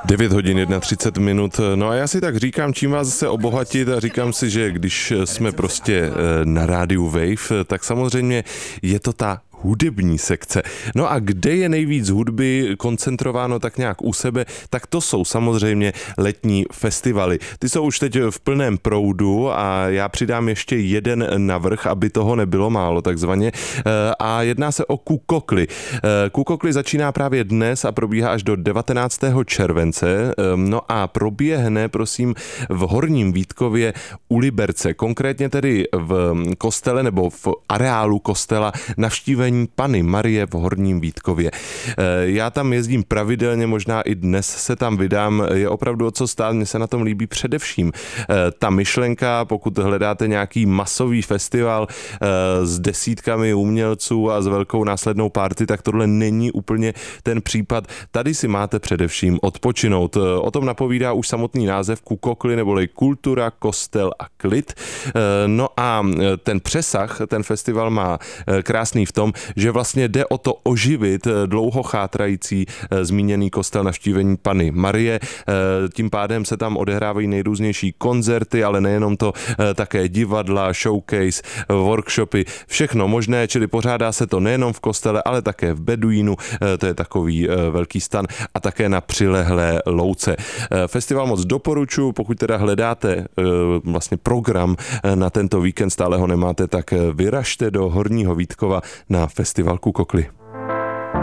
9 hodin 31 minut. No a já si tak říkám, čím vás zase obohatit, a říkám si, že když jsme prostě na rádiu Wave, tak samozřejmě je to ta hudební sekce. No a kde je nejvíc hudby koncentrováno tak nějak u sebe, tak to jsou samozřejmě letní festivaly. Ty jsou už teď v plném proudu a já přidám ještě jeden navrch, aby toho nebylo málo takzvaně. A jedná se o Kukokli. Kukokli začíná právě dnes a probíhá až do 19. července. No a proběhne, prosím, v Horním Vítkově u Liberce. Konkrétně tedy v kostele nebo v areálu kostela Navštívení Panny Marie v Horním Vítkově. Já tam jezdím pravidelně, možná i dnes se tam vydám, je opravdu o co stát, mně se na tom líbí především ta myšlenka, pokud hledáte nějaký masový festival s desítkami umělců a s velkou následnou party, tak tohle není úplně ten případ. Tady si máte především odpočinout. O tom napovídá už samotný název Kukokli, neboli Kultura, kostel a klid. No a ten přesah, ten festival má krásný v tom, že vlastně jde o to oživit dlouho chátrající zmíněný kostel Navštívení Panny Marie. Tím pádem se tam odehrávají nejrůznější koncerty, ale nejenom to, také divadla, showcase, workshopy, všechno možné, čili pořádá se to nejenom v kostele, ale také v Beduínu, to je takový velký stan, a také na přilehlé louce. Festival moc doporučuji, pokud teda hledáte vlastně program na tento víkend, stále ho nemáte, tak vyražte do Horního Vítkova na festival Kukokli.